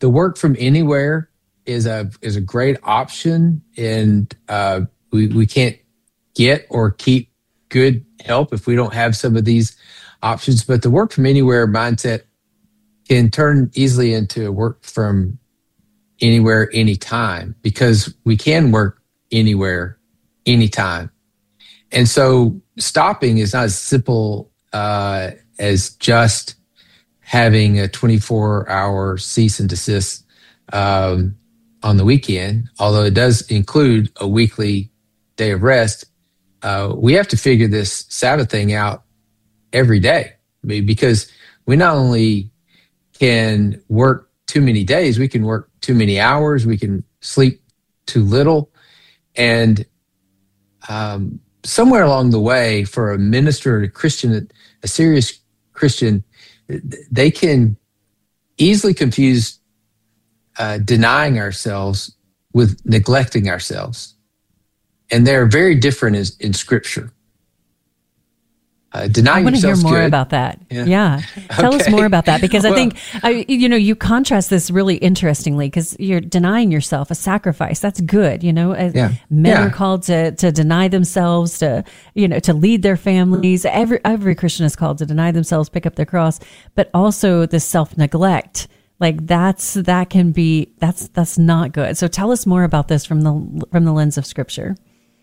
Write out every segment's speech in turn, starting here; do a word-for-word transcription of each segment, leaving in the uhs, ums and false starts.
the work from anywhere is a is a great option, and uh, we we can't get or keep good help if we don't have some of these options. But the work from anywhere mindset can turn easily into a work from anywhere, anytime, because we can work anywhere, anytime. And so stopping is not as simple uh, as just having a twenty-four hour cease and desist um, on the weekend, although it does include a weekly day of rest. Uh, we have to figure this Sabbath thing out every day. I mean, because we not only can work too many days, we can work too many hours, we can sleep too little. And um, somewhere along the way, for a minister, a Christian, a serious Christian, they can easily confuse uh, denying ourselves with neglecting ourselves. And they're very different in, in Scripture. Uh, denying I want to hear more good. about that. Yeah. yeah. Tell Okay. us more about that, because Well, I think, I, you know, you contrast this really interestingly, because you're denying yourself a sacrifice. That's good. You know, Yeah. men Yeah. are called to, to deny themselves, to, you know, to lead their families. Every, every Christian is called to deny themselves, pick up their cross, but also the self-neglect. Like that's, that can be, that's, that's not good. So tell us more about this from the, from the lens of Scripture.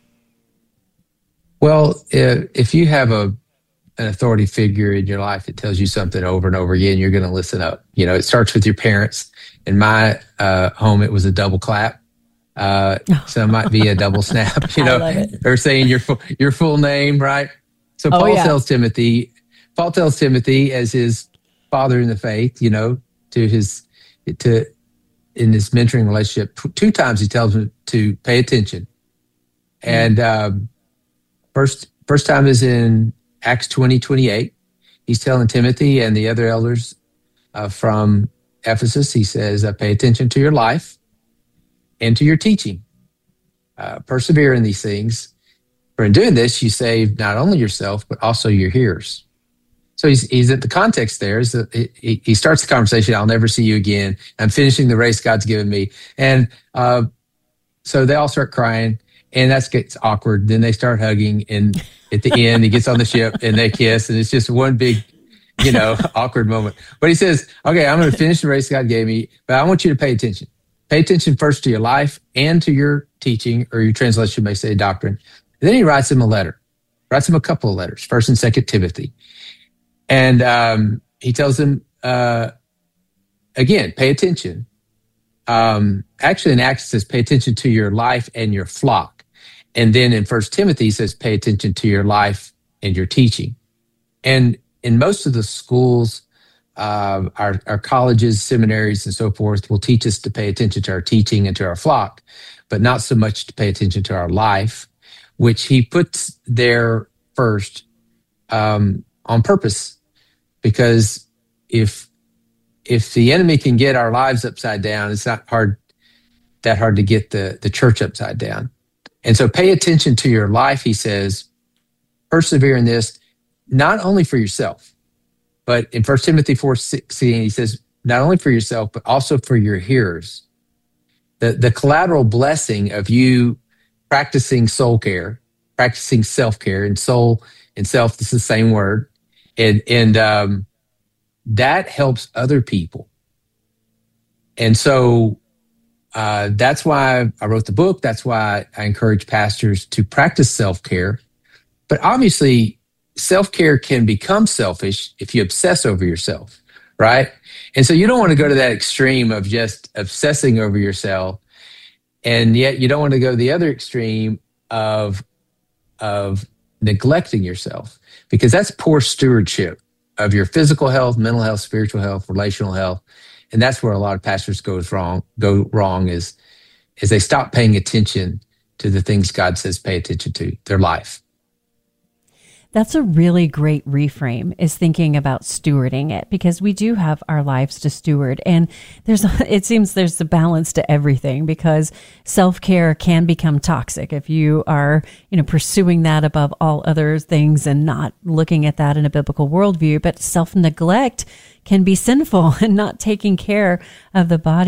Well, if, if you have a an authority figure in your life that tells you something over and over again, you're going to listen up. You know, it starts with your parents. In my uh, home, it was a double clap. Uh, so it might be a double snap. You know, or saying your full, your full name, right? So Paul oh, yeah. tells Timothy, Paul tells Timothy as his father in the faith, you know, to his to in this mentoring relationship. Two times he tells him to pay attention, and um, first first time is in Acts twenty, twenty-eight. He's telling Timothy and the other elders uh, from Ephesus, he says, uh, pay attention to your life and to your teaching. Uh, persevere in these things. For in doing this, you save not only yourself, but also your hearers. So he's, he's at the context there is that he, he starts the conversation, I'll never see you again. I'm finishing the race God's given me. And uh, so they all start crying, and that gets awkward. Then they start hugging, and at the end, he gets on the ship and they kiss, and it's just one big, you know, awkward moment. But he says, okay, I'm going to finish the race God gave me, but I want you to pay attention. Pay attention first to your life and to your teaching, or your translation may say doctrine. And then he writes him a letter, writes him a couple of letters, First and Second Timothy. And um, he tells him, uh, again, pay attention. Um, actually, in Acts, it says, pay attention to your life and your flock. And then in First Timothy, he says, pay attention to your life and your teaching. And in most of the schools, uh, our, our colleges, seminaries, and so forth will teach us to pay attention to our teaching and to our flock, but not so much to pay attention to our life, which he puts there first um, on purpose. Because if if the enemy can get our lives upside down, it's not hard that hard to get the, the church upside down. And so pay attention to your life, he says, persevere in this, not only for yourself, but in First Timothy four sixteen, he says, not only for yourself, but also for your hearers. The, the collateral blessing of you practicing soul care, practicing self-care, and soul and self, this is the same word. And, and um, that helps other people. And so uh, that's why I wrote the book. That's why I encourage pastors to practice self-care. But obviously, self-care can become selfish if you obsess over yourself, right? And so you don't want to go to that extreme of just obsessing over yourself. And yet you don't want to go to the other extreme of, of neglecting yourself, because that's poor stewardship of your physical health, mental health, spiritual health, relational health. And that's where a lot of pastors goes wrong, go wrong is, is they stop paying attention to the things God says pay attention to, their life. That's a really great reframe, is thinking about stewarding it, because we do have our lives to steward. And there's, it seems there's a balance to everything, because self-care can become toxic if you are, you know, pursuing that above all other things and not looking at that in a biblical worldview. But self-neglect can be sinful, and not taking care of the body